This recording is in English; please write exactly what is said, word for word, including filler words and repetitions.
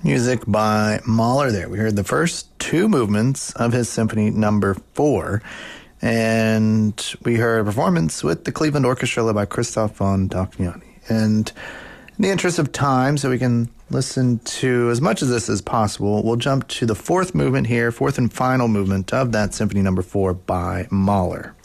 Music by Mahler there. We heard the first two movements of his Symphony Number Four, and we heard a performance with the Cleveland Orchestra led by Christoph von Dohnanyi. And in the interest of time, so we can listen to as much of this as possible, we'll jump to the fourth movement here, fourth and final movement of that Symphony Number Four by Mahler.